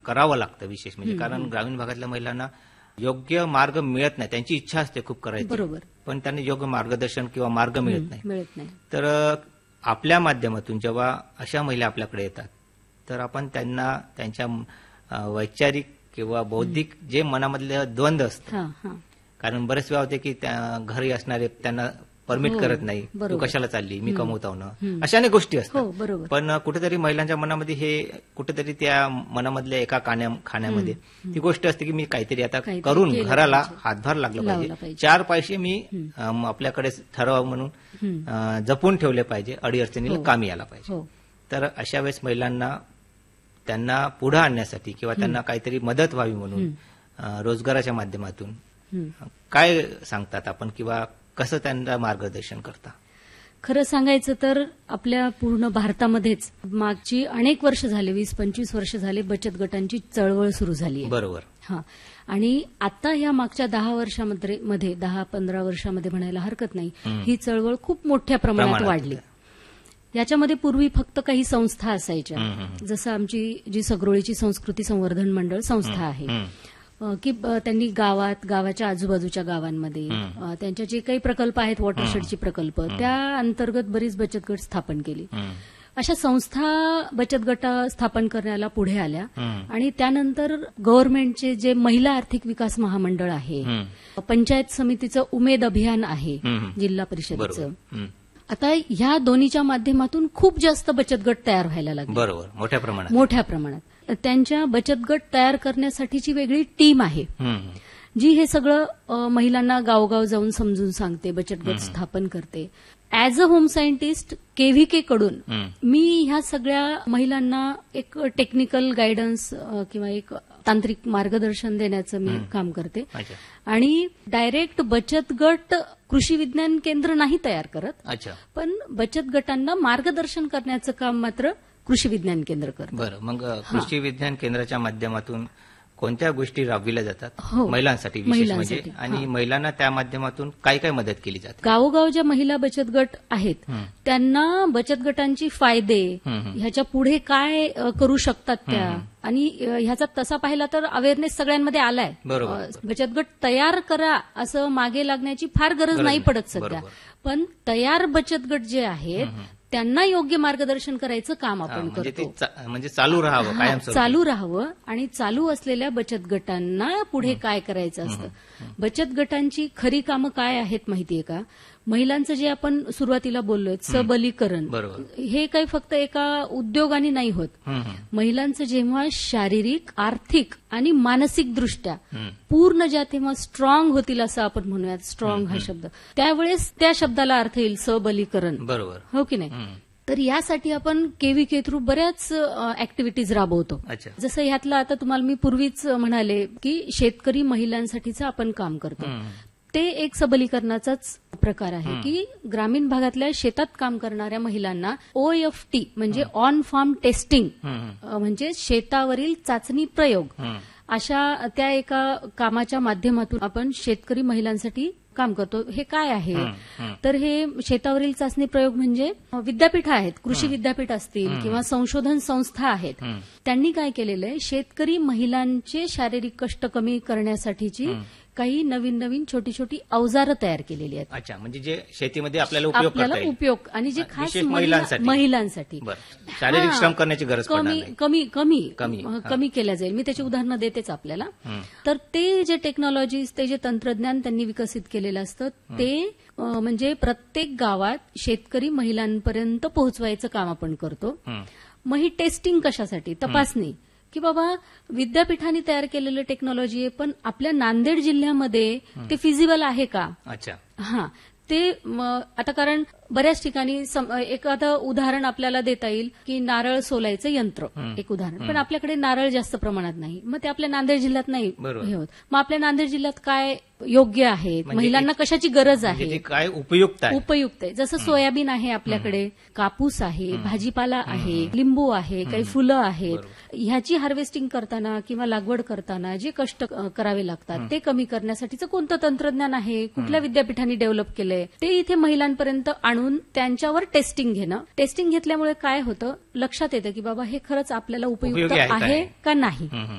करावं लागतं विशेष म्हणजे, कारण ग्रामीण भागातल्या महिलांना योग्य मार्ग मिळत नाही. त्यांची इच्छा असते खूप करायची, बरोबर, पण त्यांना योग्य मार्गदर्शन किंवा मार्ग मिळत नाही. तर आपल्या माध्यमातून जेव्हा अशा महिला आपल्याकडे येतात तर आपण त्यांना त्यांच्या वैचारिक किंवा बौद्धिक जे मनामधले द्वंद्व असतं, कारण बरेच वेळा होते की घरी असणारे त्यांना परमिट करत नाही, तू कशाला चालली, मी कमवतो ना, अशा अनेक गोष्टी असतात. पण कुठेतरी महिलांच्या मनामध्ये हे कुठेतरी त्या मनामधल्या एका खाण्यामध्ये ती गोष्ट असते की मी काहीतरी आता करून घराला हातभार लागला पाहिजे, 4 पैसे मी आपल्याकडे ठराव म्हणून जपून ठेवले पाहिजे, अडीअडचणीला कामी यायला पाहिजे. तर अशा वेळेस महिलांना त्यांना पुढे आणण्यासाठी किंवा त्यांना काहीतरी मदत व्हावी म्हणून रोजगाराच्या माध्यमातून काय सांगतात आपण किंवा कसं त्यांना मार्गदर्शन करता? खरं सांगायचं तर आपल्या पूर्ण भारतामध्येच मागची अनेक वर्ष झाले, 20-25 वर्ष झाले बचत गटांची चळवळ सुरू झाली आहे. बरोबर. आणि आता ह्या मागच्या 10 वर्षामध्ये 10-15 वर्षामध्ये म्हणायला हरकत नाही, ही चळवळ खूप मोठ्या प्रमाणात वाढली. याच्यामध्ये पूर्वी फक्त काही संस्था असायच्या, जसं आमची जी सगरोळीची संस्कृती संवर्धन मंडळ संस्था आहे, की त्यांनी गावाच्या आजूबाजूच्या गावांमध्ये त्यांच्या जे काही प्रकल्प आहेत, वॉटरशेडचे प्रकल्प, त्या अंतर्गत बरीच बचत गट स्थापन केली. अशा संस्था बचत गट स्थापन करण्याला पुढे आल्या आणि त्यानंतर गव्हर्नमेंटचे जे महिला आर्थिक विकास महामंडळ आहे, पंचायत समितीचं उमेद अभियान आहे, जिल्हा परिषदेचं, आता ह्या दोन्हीच्या माध्यमातून खूप जास्त बचत गट तयार व्हायला लागले. बरोबर, मोठ्या प्रमाणात. त्यांच्या बचत गट तयार करण्यासाठीची वेगळी टीम आहे, जी हे सगळं महिलांना गावोगाव जाऊन समजून सांगते, बचत गट स्थापन करते. As a home scientist KVK कडून मी ह्या सगळ्या महिलांना एक टेक्निकल गायडन्स किंवा एक तांत्रिक मार्गदर्शन देण्याचं मी काम करते. आणि डायरेक्ट बचत गट कृषी विज्ञान केंद्र नाही तयार करत, पण बचत गटांना मार्गदर्शन करण्याचं काम मात्र कृषी विज्ञान केंद्र करतं. बरं, मग कृषी विज्ञान केंद्राच्या माध्यमातून कोणत्या गोष्टी राबविल्या जातात महिलांसाठी विशेष म्हणजे, आणि महिलांना त्या माध्यमातून काय काय मदत केली जाते? गावोगाव ज्या महिला बचत गट आहेत त्यांना बचत गटांची फायदे, ह्याच्या पुढे काय करू शकतात त्या, आणि ह्याचा तसा पाहिला तर अवेअरनेस सगळ्यांमध्ये आलाय. बचत गट तयार करा असं मागे लागण्याची फार गरज नाही पडत सध्या, पण तयार बचत गट जे आहेत त्यांना योग्य मार्गदर्शन करायचं काम आपण करतो. म्हणजे चालू राहावं आणि चालू असलेल्या बचत गटांना पुढे काय करायचं असतं. बचत गटांची खरी कामं काय आहेत माहितीये का? महिलांचं जे आपण सुरुवातीला बोललोय सबलीकरण, हे काही फक्त एका उद्योगाने नाही होत. महिलांचं जेव्हा शारीरिक, आर्थिक आणि मानसिक दृष्ट्या पूर्ण ज्या तेव्हा स्ट्रॉंग होतील असं आपण म्हणूयात, स्ट्रॉंग हा शब्द, त्यावेळेस त्या शब्दाला अर्थ येईल सबलीकरण, बरोबर हो की नाही? तर यासाठी आपण केव्हीके थ्रू बऱ्याच ऍक्टिव्हिटीज राबवतो. जसं ह्यातलं आता तुम्हाला मी पूर्वीच म्हणाले की शेतकरी महिलांसाठीचं आपण काम करतो, ते एक सबलीकरणाचाच प्रकार आहे की ग्रामीण भागातल्या शेतात काम करणाऱ्या महिलांना OFT म्हणजे ऑन फार्म टेस्टिंग म्हणजे शेतावरील चाचणी प्रयोग, अशा त्या एका कामाच्या माध्यमातून आपण शेतकरी महिलांसाठी काम करतो. हे काय आहे तर हे शेतावरील चाचणी प्रयोग म्हणजे विद्यापीठ आहेत, कृषी विद्यापीठ असतील किंवा संशोधन संस्था आहेत, त्यांनी काय केलेलं आहे, शेतकरी महिलांचे शारीरिक कष्ट कमी करण्यासाठीची काही नवीन छोटी अवजारं तयार केलेली आहेत. अच्छा, म्हणजे जे शेतीमध्ये आपल्याला उपयोग आणि जे खास महिलांसाठी शारीरिक श्रम करण्याची गरज कमी केल्या जाईल. मी त्याची उदाहरणं देतेच आपल्याला. तर ते जे टेक्नॉलॉजीज, ते जे तंत्रज्ञान त्यांनी विकसित केलेलं असतं ते म्हणजे प्रत्येक गावात शेतकरी महिलांपर्यंत पोहोचवायचं काम आपण करतो. मग ही टेस्टिंग कशासाठी, तपासणी, की बाबा विद्यापीठाने तयार केलेलं टेक्नॉलॉजी आहे, पण आपल्या नांदेड जिल्ह्यामध्ये ते फिजिबल आहे का? अच्छा, ते आता कारण बऱ्याच ठिकाणी एखादं उदाहरण आपल्याला देता येईल की नारळ सोलायचं यंत्र, एक उदाहरण, पण आपल्याकडे नारळ जास्त प्रमाणात नाही, मग ते आपल्या नांदेड जिल्ह्यात नाही हे होत. मग आपल्या नांदेड जिल्ह्यात काय योग्य आहे, महिलांना कशाची गरज आहे, काय उपयुक्त आहे. जसं सोयाबीन आहे आपल्याकडे, कापूस आहे, भाजीपाला आहे, लिंबू आहे, काही फुलं आहेत, ह्याची हार्वेस्टिंग करताना किंवा लागवड करताना जे कष्ट करावे लागतात ते कमी करण्यासाठीचं कोणतं तंत्रज्ञान आहे, कुठल्या विद्यापीठांनी डेव्हलप केलंय, ते इथे महिलांपर्यंत आणून त्यांच्यावर टेस्टिंग घेणं. टेस्टिंग घेतल्यामुळे काय होतं, लक्षात येतं की बाबा हे खरंच आपल्याला उपयुक्त उपयोगी आहे का नाही.